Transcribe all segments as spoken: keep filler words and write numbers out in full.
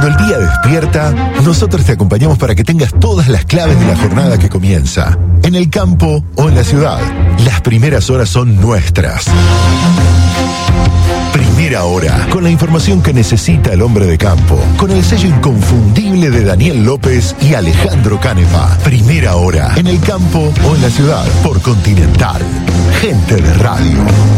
Cuando el día despierta, nosotros te acompañamos para que tengas todas las claves de la jornada que comienza. En el campo o en la ciudad, las primeras horas son nuestras. Primera Hora, con la información que necesita el hombre de campo, con el sello inconfundible de Daniel López y Alejandro Canepa. Primera Hora, en el campo o en la ciudad, por Continental. Gente de radio.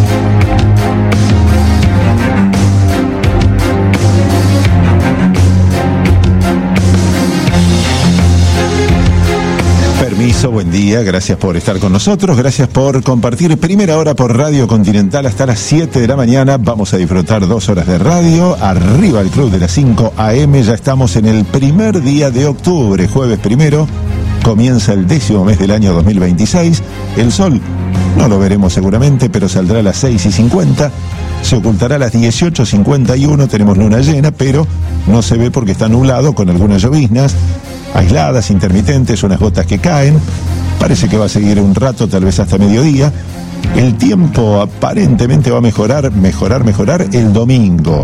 Permiso, buen día, gracias por estar con nosotros, gracias por compartir Primera Hora por Radio Continental hasta las siete de la mañana. Vamos a disfrutar dos horas de radio, arriba el club de las cinco a eme, ya estamos en el primer día de octubre, jueves primero, comienza el décimo mes del año dos mil veintiséis, el sol no lo veremos seguramente, pero saldrá a las seis y cincuenta, se ocultará a las dieciocho cincuenta y uno, tenemos luna llena, pero no se ve porque está nublado con algunas lloviznas aisladas, intermitentes, unas gotas que caen. Parece que va a seguir un rato, tal vez hasta mediodía. El tiempo aparentemente va a mejorar, mejorar, mejorar el domingo.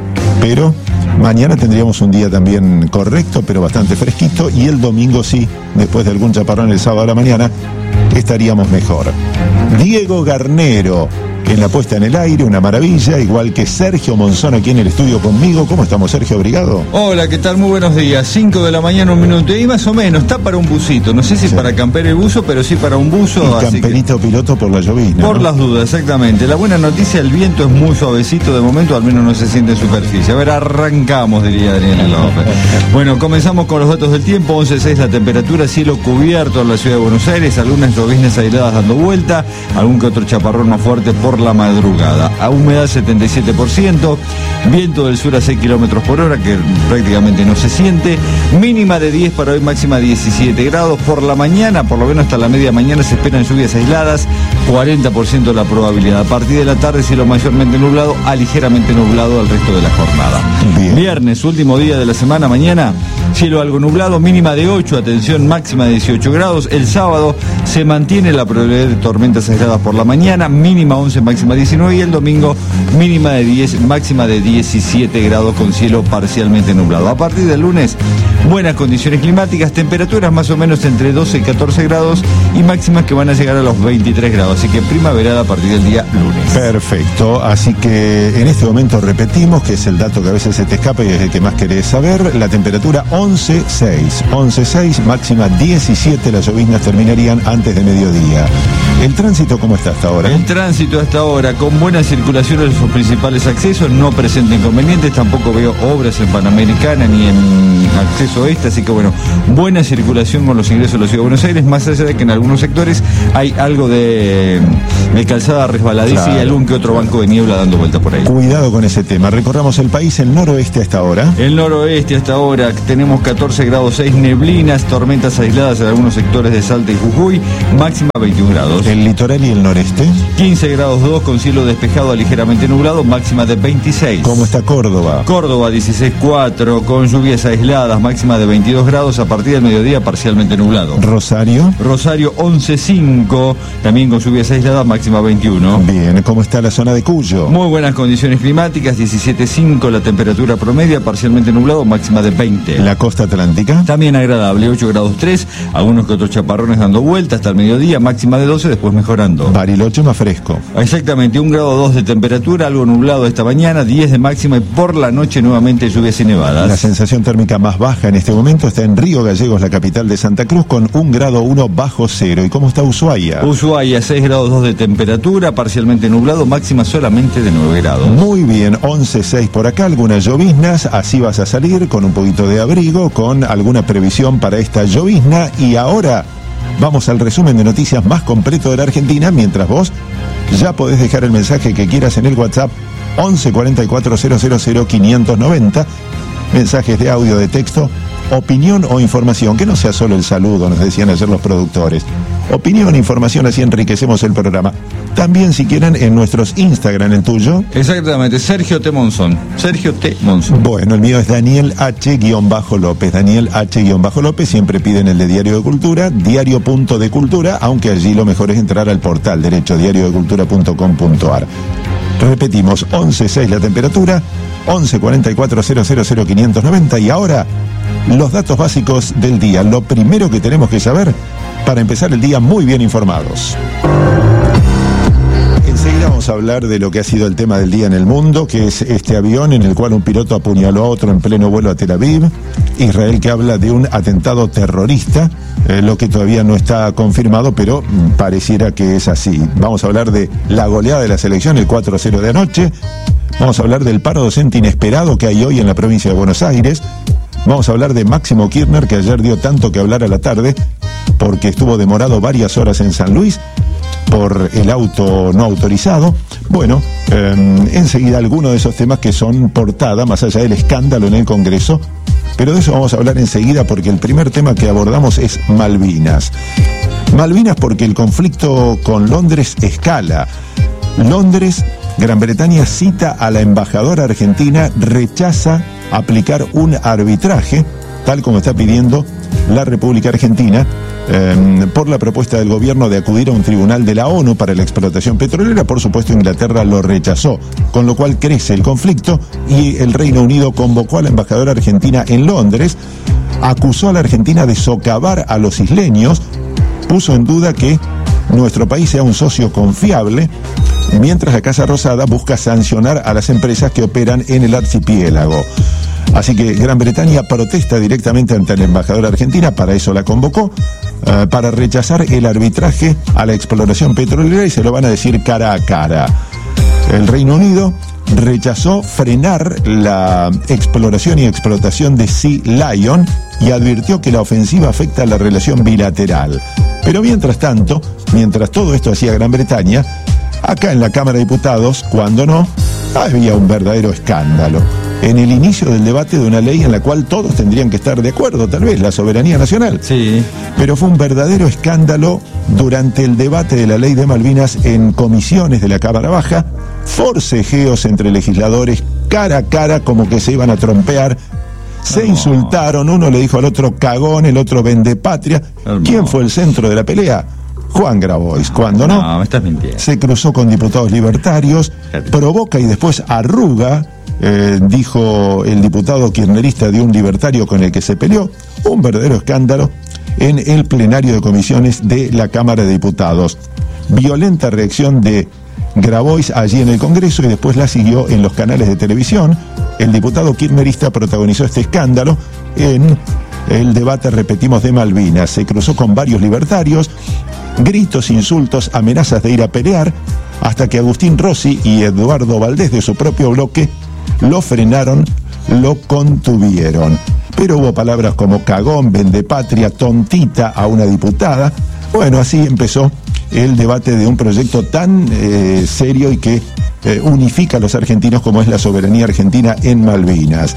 Pero mañana tendríamos un día también correcto, pero bastante fresquito. Y el domingo sí, después de algún chaparrón el sábado a la mañana, estaríamos mejor. Diego Garnero en la puesta en el aire, una maravilla, igual que Sergio Monzón aquí en el estudio conmigo. ¿Cómo estamos, Sergio? Obrigado. Hola, ¿qué tal? Muy buenos días. cinco de la mañana, un minuto. Y más o menos, está para un busito. No sé si sí. para camper el buzo, pero sí para un buzo. Y así camperito que... piloto por la llovizna. Por ¿no? las dudas, exactamente. La buena noticia, el viento es muy suavecito de momento, al menos no se siente en superficie. A ver, arrancamos, diría Daniel López. Bueno, comenzamos con los datos del tiempo. once seis la temperatura, cielo cubierto en la ciudad de Buenos Aires, algunas lloviznas aisladas dando vuelta, algún que otro chaparrón más fuerte por la madrugada. A humedad setenta y siete por ciento, viento del sur a seis kilómetros por hora, que prácticamente no se siente, mínima de diez para hoy, máxima diecisiete grados. Por la mañana, por lo menos hasta la media mañana, se esperan lluvias aisladas, cuarenta por ciento de la probabilidad. A partir de la tarde, cielo mayormente nublado a ligeramente nublado al resto de la jornada. Bien. Viernes, último día de la semana, mañana, cielo algo nublado, mínima de ocho, atención, máxima de dieciocho grados. El sábado se mantiene la probabilidad de tormentas aisladas por la mañana, mínima once, máxima diecinueve, y el domingo mínima de diez, máxima de diecisiete grados con cielo parcialmente nublado. A partir del lunes, buenas condiciones climáticas, temperaturas más o menos entre doce y catorce grados y máximas que van a llegar a los veintitrés grados, así que primaveral a partir del día lunes. Perfecto, así que en este momento repetimos, que es el dato que a veces se te escapa y es el que más querés saber, la temperatura once seis, once seis, máxima diecisiete, las lloviznas terminarían antes de mediodía. ¿El tránsito cómo está hasta ahora? El tránsito hasta ahora, con buena circulación en sus principales accesos, no presenta inconvenientes, tampoco veo obras en Panamericana ni en acceso este, así que bueno, buena circulación con los ingresos de la Ciudad de Buenos Aires, más allá de que en algunos sectores hay algo de, de calzada resbaladiza, claro, y algún que otro banco de niebla dando vuelta por ahí. Cuidado con ese tema. Recorramos el país, el noroeste hasta ahora. El noroeste hasta ahora, tenemos catorce grados seis, neblinas, tormentas aisladas en algunos sectores de Salta y Jujuy, máxima veintiún grados. El litoral y el noreste. quince grados dos con cielo despejado a ligeramente nublado, máxima de veintiséis. ¿Cómo está Córdoba? Córdoba dieciséis cuatro con lluvias aisladas, máxima de veintidós grados, a partir del mediodía parcialmente nublado. Rosario. Rosario once cinco, también con lluvias aisladas, máxima veintiuno. Bien, ¿cómo está la zona de Cuyo? Muy buenas condiciones climáticas, diecisiete cinco la temperatura promedia, parcialmente nublado, máxima de veinte. La costa atlántica. También agradable, ocho grados tres, algunos que otros chaparrones dando vuelta hasta el mediodía, máxima de doce, después mejorando. Bariloche más fresco. Exactamente, un grado dos de temperatura, algo nublado esta mañana, diez de máxima, y por la noche nuevamente lluvias y nevadas. La sensación térmica más baja en este momento está en Río Gallegos, la capital de Santa Cruz, con un grado uno bajo cero. ¿Y cómo está Ushuaia? Ushuaia, seis grados dos de temperatura, parcialmente nublado, máxima solamente de nueve grados. Muy bien, once seis por acá, algunas lloviznas, así vas a salir con un poquito de abrigo, con alguna previsión para esta llovizna. Y ahora vamos al resumen de noticias más completo de la Argentina, mientras vos ya podés dejar el mensaje que quieras en el WhatsApp once cuarenta y cuatro cero cero cero quinientos noventa, mensajes de audio, de texto, opinión o información, que no sea solo el saludo, nos decían ayer los productores. Opinión, información, así enriquecemos el programa. También, si quieren, en nuestros Instagram, el tuyo. Exactamente, Sergio T. Monzón. Sergio T. Monzón. Bueno, el mío es Daniel H-López. Daniel H-López, siempre piden el de Diario de Cultura, diario punto de cultura, aunque allí lo mejor es entrar al portal derecho, diario de cultura punto com punto ar. Repetimos, once seis la temperatura, once cuarenta y cuatro cero cero cero quinientos noventa. Y ahora, los datos básicos del día. Lo primero que tenemos que saber para empezar el día muy bien informados. Enseguida vamos a hablar de lo que ha sido el tema del día en el mundo, que es este avión en el cual un piloto apuñaló a otro en pleno vuelo a Tel Aviv. Israel, que habla de un atentado terrorista, eh, lo que todavía no está confirmado, pero mm, pareciera que es así. Vamos a hablar de la goleada de la selección, el cuatro a cero de anoche. Vamos a hablar del paro docente inesperado que hay hoy en la provincia de Buenos Aires. Vamos a hablar de Máximo Kirchner, que ayer dio tanto que hablar a la tarde, porque estuvo demorado varias horas en San Luis por el auto no autorizado. Bueno, eh, enseguida algunos de esos temas que son portada, más allá del escándalo en el Congreso, pero de eso vamos a hablar enseguida, porque el primer tema que abordamos es Malvinas. Malvinas porque el conflicto con Londres escala. Londres, Gran Bretaña cita a la embajadora argentina, rechaza aplicar un arbitraje, tal como está pidiendo la República Argentina, eh, por la propuesta del gobierno de acudir a un tribunal de la ONU para la explotación petrolera. Por supuesto, Inglaterra lo rechazó, con lo cual crece el conflicto y el Reino Unido convocó a la embajadora argentina en Londres, acusó a la Argentina de socavar a los isleños, puso en duda que nuestro país sea un socio confiable, mientras la Casa Rosada busca sancionar a las empresas que operan en el archipiélago. Así que Gran Bretaña protesta directamente ante la embajadora argentina, para eso la convocó, uh, para rechazar el arbitraje a la exploración petrolera, y se lo van a decir cara a cara. El Reino Unido rechazó frenar la exploración y explotación de Sea Lion y advirtió que la ofensiva afecta a la relación bilateral. Pero mientras tanto, mientras todo esto hacía Gran Bretaña, acá en la Cámara de Diputados, cuando no, había un verdadero escándalo. En el inicio del debate de una ley en la cual todos tendrían que estar de acuerdo, tal vez, la soberanía nacional. Sí. Pero fue un verdadero escándalo durante el debate de la ley de Malvinas en comisiones de la Cámara Baja, forcejeos entre legisladores, cara a cara, como que se iban a trompear. Se No. insultaron, uno le dijo al otro cagón, el otro vendepatria. No. ¿Quién fue el centro de la pelea? Juan Grabois. Cuando no, No, me estás mintiendo. se cruzó con diputados libertarios, provoca y después arruga, eh, dijo el diputado kirchnerista de un libertario con el que se peleó. Un verdadero escándalo en el plenario de comisiones de la Cámara de Diputados. Violenta reacción de Grabois allí en el Congreso y después la siguió en los canales de televisión. El diputado kirchnerista protagonizó este escándalo en el debate, repetimos, de Malvinas. Se cruzó con varios libertarios, gritos, insultos, amenazas de ir a pelear, hasta que Agustín Rossi y Eduardo Valdés, de su propio bloque, lo frenaron, lo contuvieron. Pero hubo palabras como cagón, vendepatria, tontita a una diputada. Bueno, así empezó el debate de un proyecto tan eh, serio y que eh, unifica a los argentinos como es la soberanía argentina en Malvinas.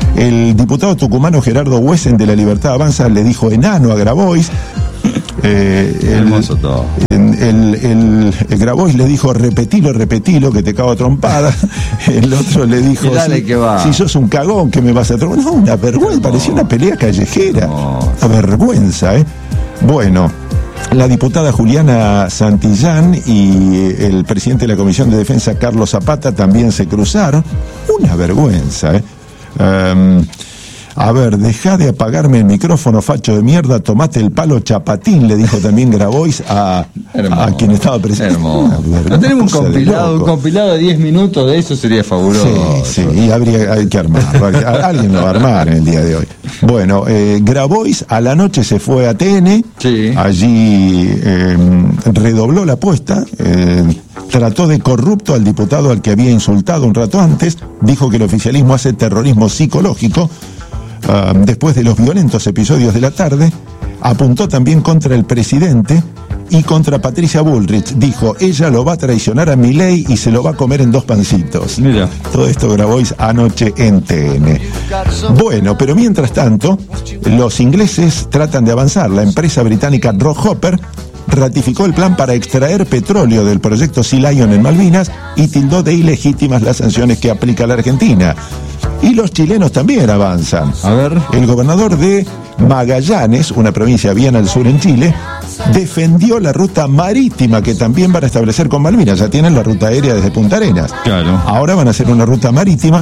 El diputado tucumano Gerardo Huesen de La Libertad Avanza le dijo enano a Grabois. Eh, el, Hermoso todo. El, el, el, el Grabois le dijo repetilo, repetilo, que te cago a trompada. El otro le dijo, Y dale si, que va. si sos un cagón que me vas a trompar. No, una vergüenza, No. parecía una pelea callejera. No. Una vergüenza, ¿eh? Bueno, la diputada Juliana Santillán y el presidente de la Comisión de Defensa, Carlos Zapata, también se cruzaron. Una vergüenza, ¿eh? Um, a ver, dejá de apagarme el micrófono, facho de mierda, tomate el palo chapatín, le dijo también Grabois a, a quien estaba presente. Hermoso. Una No tenemos un cosa de compilado, un loco. compilado de diez minutos de eso, sería fabuloso. Sí, sí, y habría hay que armar. Alguien lo va a armar en el día de hoy. Bueno, eh, Grabois a la noche se fue a T N, Sí. allí eh, redobló la apuesta, eh, trató de corrupto al diputado al que había insultado un rato antes, dijo que el oficialismo hace terrorismo psicológico. Uh, después de los violentos episodios de la tarde, apuntó también contra el presidente y contra Patricia Bullrich. Dijo, ella lo va a traicionar a Milei y se lo va a comer en dos pancitos. Mira. Todo esto Grabois anoche en T N. Bueno, pero mientras tanto, los ingleses tratan de avanzar. La empresa británica Rock Hopper ratificó el plan para extraer petróleo del proyecto Sea Lion en Malvinas y tildó de ilegítimas las sanciones que aplica la Argentina. Y los chilenos también avanzan. A ver. El gobernador de Magallanes, una provincia bien al sur en Chile, defendió la ruta marítima que también van a establecer con Malvinas. Ya tienen la ruta aérea desde Punta Arenas. Claro. Ahora van a hacer una ruta marítima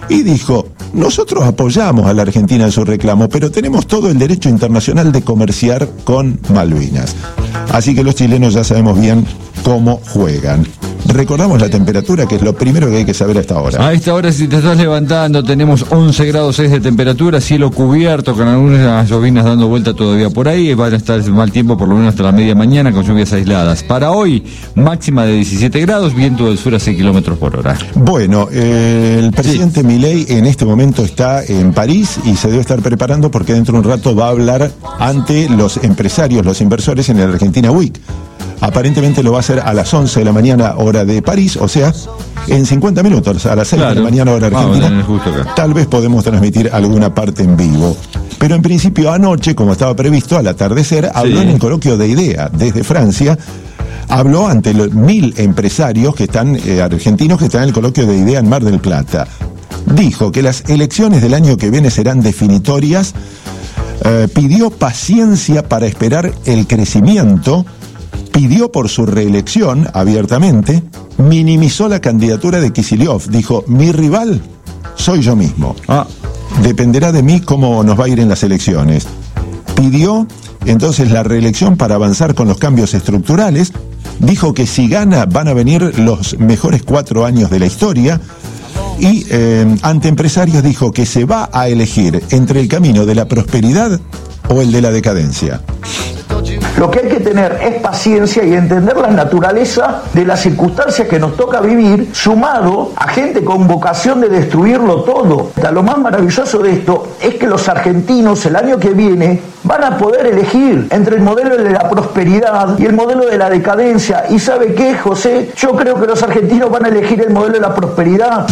y dijo: nosotros apoyamos a la Argentina en su reclamo, pero tenemos todo el derecho internacional de comerciar con Malvinas. Así que los chilenos ya sabemos bien cómo juegan. Recordamos la temperatura, que es lo primero que hay que saber a esta hora. A esta hora, si te estás levantando, tenemos once grados seis de temperatura, cielo cubierto, con algunas llovinas dando vuelta todavía por ahí. Van a estar mal tiempo por lo menos hasta la media mañana, con lluvias aisladas. Para hoy, máxima de diecisiete grados, viento del sur a seis kilómetros por hora. Bueno, eh, el presidente sí. Milei en este momento está en París y se debe estar preparando porque dentro de un rato va a hablar ante los empresarios, los inversores en el Argentina Week. Aparentemente lo va a hacer a las once de la mañana hora de París, o sea, en cincuenta minutos, a las seis claro. de la mañana hora argentina. Ah, tal vez podemos transmitir alguna parte en vivo. Pero en principio anoche, como estaba previsto, al atardecer, habló sí. en el coloquio de IDEA desde Francia. Habló ante los mil empresarios que están, eh, argentinos que están en el coloquio de IDEA en Mar del Plata. Dijo que las elecciones del año que viene serán definitorias, eh, pidió paciencia para esperar el crecimiento, pidió por su reelección abiertamente, minimizó la candidatura de Kicillof, dijo: mi rival soy yo mismo. Ah. Dependerá de mí cómo nos va a ir en las elecciones. Pidió entonces la reelección para avanzar con los cambios estructurales, dijo que si gana van a venir los mejores cuatro años de la historia y eh, ante empresarios dijo que se va a elegir entre el camino de la prosperidad o el de la decadencia. Lo que hay que tener es paciencia y entender la naturaleza de las circunstancias que nos toca vivir, sumado a gente con vocación de destruirlo todo. Lo más maravilloso de esto es que los argentinos el año que viene van a poder elegir entre el modelo de la prosperidad y el modelo de la decadencia. ¿Y sabe qué, José? Yo creo que los argentinos van a elegir el modelo de la prosperidad.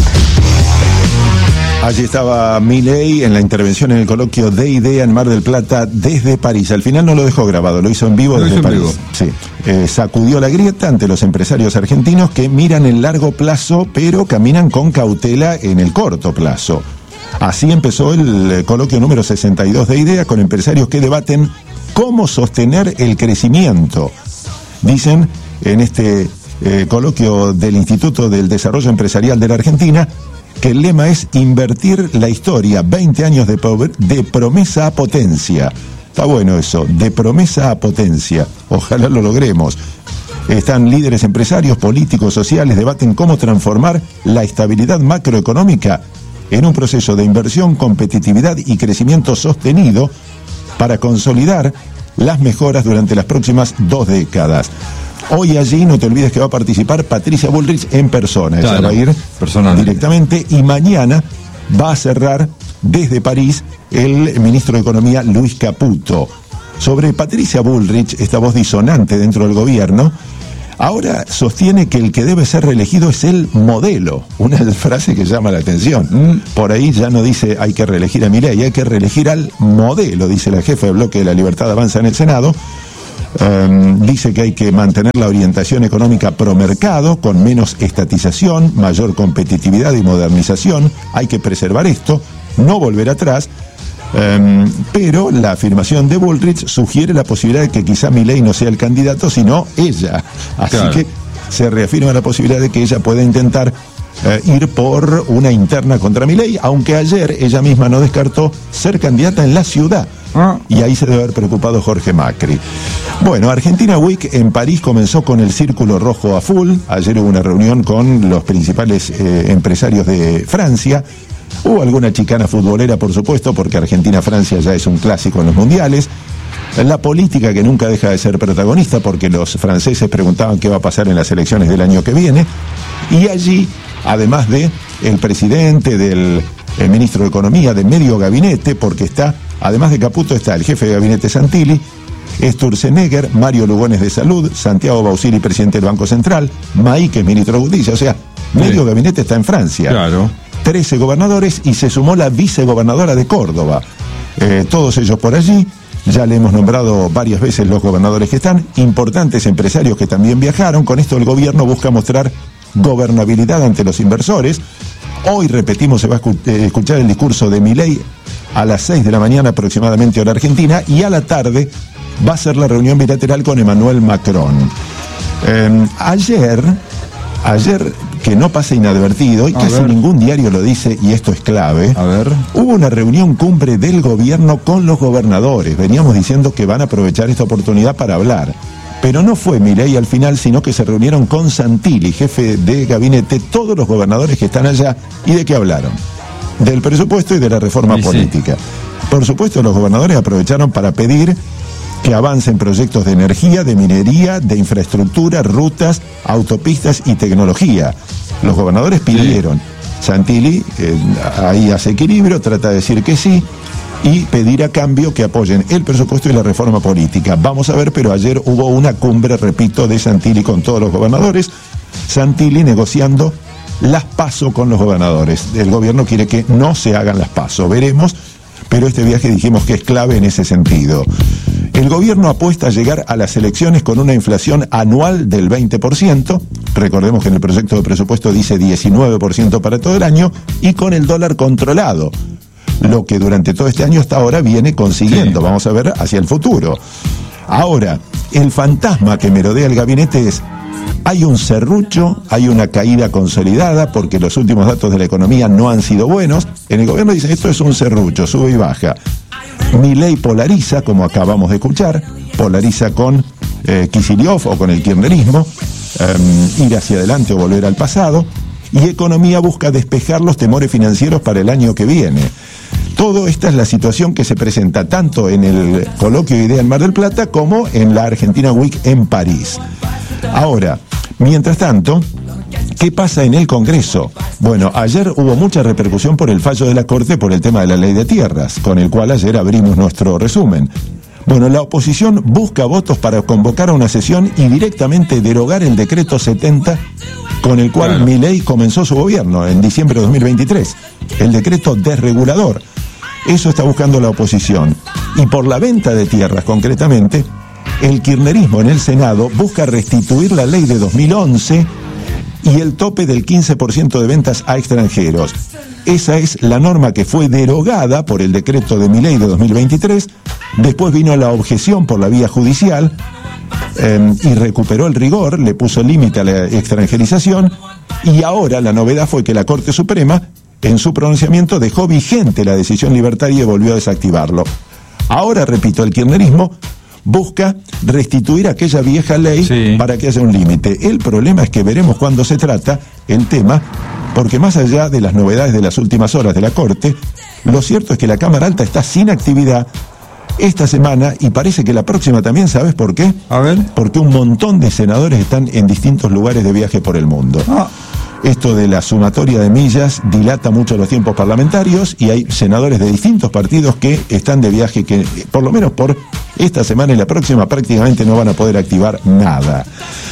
Allí estaba Milei en la intervención en el coloquio de IDEA en Mar del Plata desde París. Al final no lo dejó grabado, lo hizo en vivo desde París. Vivo. Sí. Eh, sacudió la grieta ante los empresarios argentinos que miran el largo plazo, pero caminan con cautela en el corto plazo. Así empezó el coloquio número sesenta y dos de IDEA, con empresarios que debaten cómo sostener el crecimiento. Dicen en este eh, coloquio del Instituto del Desarrollo Empresarial de la Argentina que el lema es invertir la historia, veinte años de, de promesa a potencia. Está bueno eso, de promesa a potencia. Ojalá lo logremos. Están líderes empresarios, políticos, sociales, debaten cómo transformar la estabilidad macroeconómica en un proceso de inversión, competitividad y crecimiento sostenido para consolidar las mejoras durante las próximas dos décadas. Hoy allí, no te olvides que va a participar Patricia Bullrich en persona. Ella claro, va a ir directamente y mañana va a cerrar desde París el ministro de Economía Luis Caputo. Sobre Patricia Bullrich, esta voz disonante dentro del gobierno, ahora sostiene que el que debe ser reelegido es el modelo. Una frase que llama la atención. Por ahí ya no dice hay que reelegir a Milei, hay que reelegir al modelo, dice la jefa del bloque de la Libertad Avanza en el Senado. Um, dice que hay que mantener la orientación económica pro mercado, con menos estatización, mayor competitividad y modernización. Hay que preservar esto, no volver atrás. Um, pero la afirmación de Bullrich sugiere la posibilidad de que quizá Milei no sea el candidato, sino ella. Así claro. que se reafirma la posibilidad de que ella pueda intentar uh, ir por una interna contra Milei, aunque ayer ella misma no descartó ser candidata en la ciudad. Y ahí se debe haber preocupado Jorge Macri. Bueno, Argentina Week en París comenzó con el círculo rojo a full. Ayer hubo una reunión con los principales eh, empresarios de Francia. Hubo alguna chicana futbolera, por supuesto, porque Argentina-Francia ya es un clásico en los mundiales. La política, que nunca deja de ser protagonista, porque los franceses preguntaban qué va a pasar en las elecciones del año que viene. Y allí, además de el presidente, del el ministro de Economía, de medio gabinete, porque está, además de Caputo, está el jefe de gabinete Santilli, Sturzenegger, Mario Lugones de Salud, Santiago Bausili, presidente del Banco Central, Maí, que es ministro de Justicia, o sea, medio sí. gabinete está en Francia. Claro. trece gobernadores y se sumó la vicegobernadora de Córdoba. Eh, todos ellos por allí. Ya le hemos nombrado varias veces los gobernadores que están, importantes empresarios que también viajaron. Con esto el gobierno busca mostrar gobernabilidad ante los inversores. Hoy, repetimos, se va a escuchar el discurso de Milei a las seis de la mañana aproximadamente hora argentina, y a la tarde va a ser la reunión bilateral con Emmanuel Macron. Eh, ayer Ayer, que no pase inadvertido, y A casi ver. ningún diario lo dice, y esto es clave, A ver. hubo una reunión cumbre del gobierno con los gobernadores. Veníamos diciendo que van a aprovechar esta oportunidad para hablar. Pero no fue Milei al final, sino que se reunieron con Santilli, jefe de gabinete, todos los gobernadores que están allá. ¿Y de qué hablaron? Del presupuesto y de la reforma Y sí. política. Por supuesto, los gobernadores aprovecharon para pedir que avancen proyectos de energía, de minería, de infraestructura, rutas, autopistas y tecnología. Los gobernadores pidieron. Santilli eh, ahí hace equilibrio, trata de decir que sí, y pedir a cambio que apoyen el presupuesto y la reforma política. Vamos a ver, pero ayer hubo una cumbre, repito, de Santilli con todos los gobernadores. Santilli negociando las PASO con los gobernadores. El gobierno quiere que no se hagan las PASO. Veremos, pero este viaje dijimos que es clave en ese sentido. El gobierno apuesta a llegar a las elecciones con una inflación anual del veinte por ciento. Recordemos que en el proyecto de presupuesto dice diecinueve por ciento para todo el año, y con el dólar controlado. Lo que durante todo este año hasta ahora viene consiguiendo. Sí. Vamos a ver hacia el futuro. Ahora, el fantasma que merodea el gabinete es: hay un serrucho, hay una caída consolidada porque los últimos datos de la economía no han sido buenos. En el gobierno dicen: esto es un serrucho, sube y baja. Milei polariza, como acabamos de escuchar, polariza con eh, Kicillof o con el kirchnerismo, eh, ir hacia adelante o volver al pasado. Y economía busca despejar los temores financieros para el año que viene. Todo esta es la situación que se presenta tanto en el coloquio de Idea en Mar del Plata como en la Argentina Week en París. Ahora, mientras tanto, ¿qué pasa en el Congreso? Bueno, ayer hubo mucha repercusión por el fallo de la Corte por el tema de la ley de tierras, con el cual ayer abrimos nuestro resumen. Bueno, la oposición busca votos para convocar a una sesión y directamente derogar el decreto setenta con el cual Claro. Milei comenzó su gobierno en diciembre de dos mil veintitrés, el decreto desregulador. Eso está buscando la oposición. Y por la venta de tierras, concretamente, el kirchnerismo en el Senado busca restituir la ley de dos mil once y el tope del quince por ciento de ventas a extranjeros. Esa es la norma que fue derogada por el decreto de Milei de dos mil veintitrés. Después vino la objeción por la vía judicial eh, y recuperó el rigor, le puso límite a la extranjerización, y ahora la novedad fue que la Corte Suprema, en su pronunciamiento, dejó vigente la decisión libertaria y volvió a desactivarlo. Ahora, repito, el kirchnerismo busca restituir aquella vieja ley Sí. para que haya un límite. El problema es que veremos cuándo se trata el tema, porque más allá de las novedades de las últimas horas de la Corte, lo cierto es que la Cámara Alta está sin actividad esta semana, y parece que la próxima también. ¿Sabes por qué? A ver. Porque un montón de senadores están en distintos lugares de viaje por el mundo. Ah. Esto de la sumatoria de millas dilata mucho los tiempos parlamentarios, y hay senadores de distintos partidos que están de viaje, que por lo menos por esta semana y la próxima prácticamente no van a poder activar nada.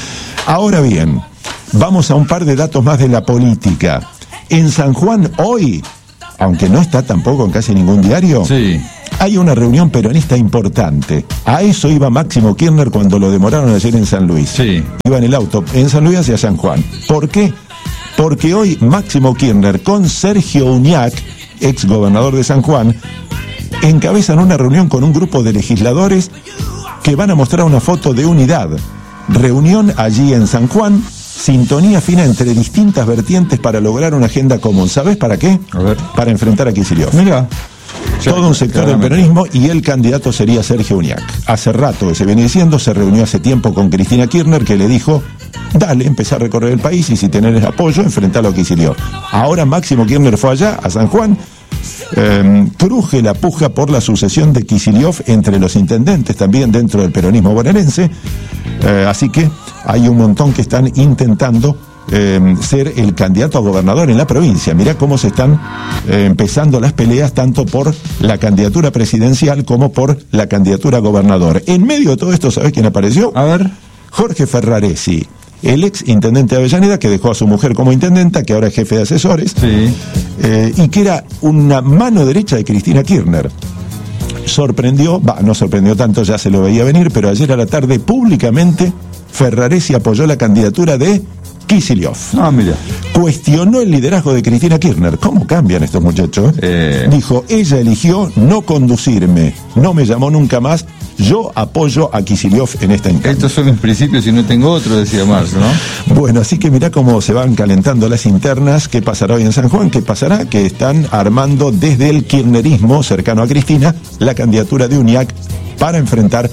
Ahora bien, vamos a un par de datos más de la política. En San Juan hoy, aunque no está tampoco en casi ningún diario, Sí. hay una reunión peronista importante. A eso iba Máximo Kirchner cuando lo demoraron ayer en San Luis. Sí. Iba en el auto en San Luis hacia San Juan. ¿Por qué? Porque hoy Máximo Kirchner con Sergio Uñac, ex gobernador de San Juan, encabezan una reunión con un grupo de legisladores que van a mostrar una foto de unidad. Reunión allí en San Juan, sintonía fina entre distintas vertientes para lograr una agenda común. ¿Sabes para qué? A ver. Para enfrentar a Kicillof. Mira. Todo un sector del peronismo, y el candidato sería Sergio Uñac. Hace rato que se viene diciendo, se reunió hace tiempo con Cristina Kirchner, que le dijo: dale, empezá a recorrer el país y si tenés apoyo, enfrentalo a Kicillof. Ahora Máximo Kirchner fue allá, a San Juan. Eh, cruje la puja por la sucesión de Kicillof entre los intendentes, también dentro del peronismo bonaerense. Eh, así que hay un montón que están intentando Eh, ser el candidato a gobernador en la provincia. Mirá cómo se están eh, empezando las peleas tanto por la candidatura presidencial como por la candidatura a gobernador. En medio de todo esto, ¿sabés quién apareció? A ver. Jorge Ferraresi, el ex intendente de Avellaneda, que dejó a su mujer como intendenta, que ahora es jefe de asesores, Sí. eh, y que era una mano derecha de Cristina Kirchner. Sorprendió, va, no sorprendió tanto, ya se lo veía venir, pero ayer a la tarde públicamente Ferraresi apoyó la candidatura de Kicillof. Ah, mira. Cuestionó el liderazgo de Cristina Kirchner. ¿Cómo cambian estos muchachos? Eh. Dijo: ella eligió no conducirme, no me llamó nunca más, Yo apoyo a Kicillof en esta interna. Estos son mis principios y no tengo otro, decía Marx, ¿no? Bueno, así que mirá cómo se van calentando las internas. ¿Qué pasará hoy en San Juan? ¿Qué pasará? Que están armando desde el kirchnerismo, cercano a Cristina, la candidatura de UNIAC para enfrentar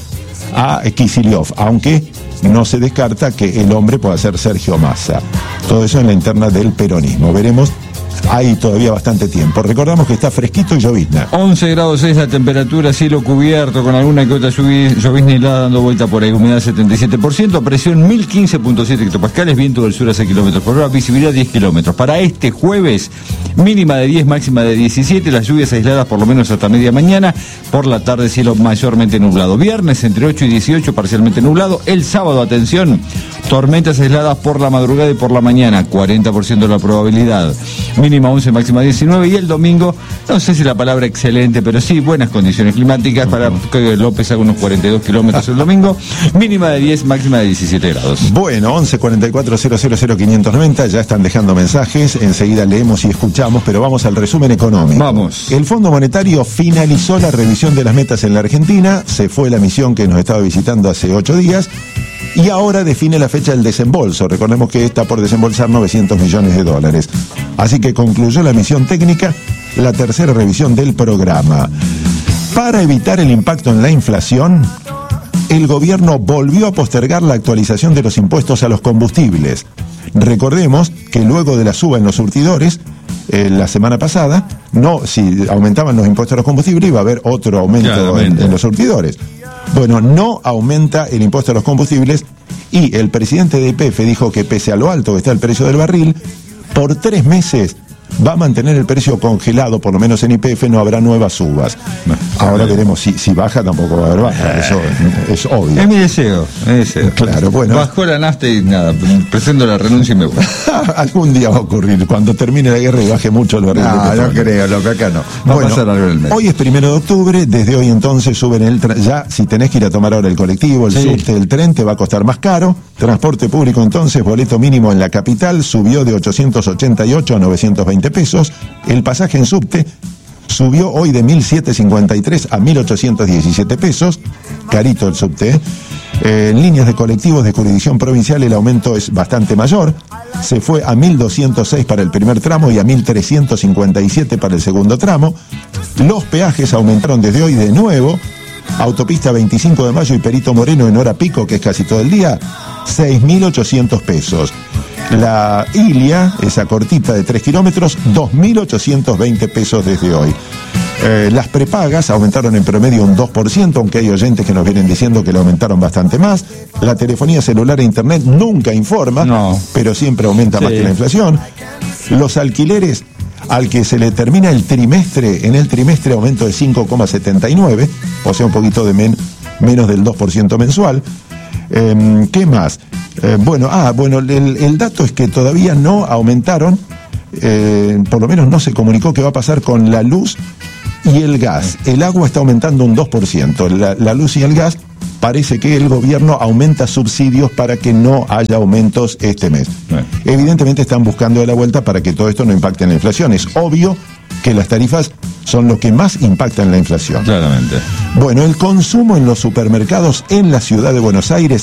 a Kicillof, aunque no se descarta que el hombre pueda ser Sergio Massa. Todo eso en la interna del peronismo. Veremos. Hay todavía bastante tiempo. Recordamos que está fresquito y llovizna. once grados seis la temperatura, cielo cubierto, con alguna que otra llovizna helada dando vuelta por ahí, humedad setenta y siete por ciento, presión mil quince punto siete hectopascales, viento del sur a seis kilómetros por hora, visibilidad diez kilómetros. Para este jueves, mínima de diez, máxima de diecisiete, las lluvias aisladas por lo menos hasta media mañana, por la tarde cielo mayormente nublado. Viernes entre ocho y dieciocho, parcialmente nublado. El sábado, atención, tormentas aisladas por la madrugada y por la mañana, cuarenta por ciento de la probabilidad. Mínima once, máxima diecinueve, y el domingo, no sé si la palabra excelente, pero sí, buenas condiciones climáticas para que López haga unos cuarenta y dos kilómetros el domingo, mínima de diez, máxima de diecisiete grados. Bueno, once cuarenta y cuatro cero cero cero quinientos noventa, ya están dejando mensajes, enseguida leemos y escuchamos, pero vamos al resumen económico. Vamos. El Fondo Monetario finalizó la revisión de las metas en la Argentina, se fue la misión que nos estaba visitando hace ocho días, y ahora define la fecha del desembolso. Recordemos que está por desembolsar novecientos millones de dólares. Así que concluyó la misión técnica, la tercera revisión del programa. Para evitar el impacto en la inflación, el gobierno volvió a postergar la actualización de los impuestos a los combustibles. Recordemos que luego de la suba en los surtidores, eh, la semana pasada, no, si aumentaban los impuestos a los combustibles, iba a haber otro aumento en, en los surtidores. Bueno, no aumenta el impuesto a los combustibles y el presidente de Y P F dijo que pese a lo alto que está el precio del barril, por tres meses va a mantener el precio congelado, por lo menos en Y P F no habrá nuevas subas. Ahora veremos si, si baja, tampoco va a haber baja, eso es obvio. Es mi deseo, es mi deseo. Claro, bueno. Bajó la nafta y nada, presento la renuncia y me voy. Algún día va a ocurrir, cuando termine la guerra y baje mucho el barril. No, no creo, lo que acá no. Va bueno, a pasar algo en el mes. Hoy es primero de octubre, desde hoy entonces suben el tra- ya si tenés que ir a tomar ahora el colectivo, el sí. subte, el tren, te va a costar más caro. Transporte público entonces, boleto mínimo en la capital subió de ochocientos ochenta y ocho a novecientos veinte pesos. El pasaje en subte subió hoy de mil setecientos cincuenta y tres a mil ochocientos diecisiete pesos, carito el subte. ¿eh? Eh, en líneas de colectivos de jurisdicción provincial el aumento es bastante mayor, se fue a mil doscientos seis para el primer tramo y a mil trescientos cincuenta y siete para el segundo tramo. Los peajes aumentaron desde hoy de nuevo, autopista veinticinco de mayo y Perito Moreno en hora pico, que es casi todo el día, seis mil ochocientos pesos. La Ilia, esa cortita de tres kilómetros, dos mil ochocientos veinte pesos desde hoy. Eh, las prepagas aumentaron en promedio un dos por ciento, aunque hay oyentes que nos vienen diciendo que lo aumentaron bastante más. La telefonía celular e internet nunca informa, no. pero siempre aumenta sí. más que la inflación. Los alquileres, al que se le termina el trimestre, en el trimestre aumento de cinco coma setenta y nueve, o sea un poquito de men, menos del dos por ciento mensual. Eh, ¿Qué más? Eh, bueno, ah, bueno, el, el dato es que todavía no aumentaron, eh, por lo menos no se comunicó qué va a pasar con la luz y el gas. El agua está aumentando un dos por ciento, la, la luz y el gas, parece que el gobierno aumenta subsidios para que no haya aumentos este mes. Bueno. Evidentemente están buscando de la vuelta para que todo esto no impacte en la inflación. Es obvio que las tarifas son lo que más impacta en la inflación. Claramente. Bueno, el consumo en los supermercados en la ciudad de Buenos Aires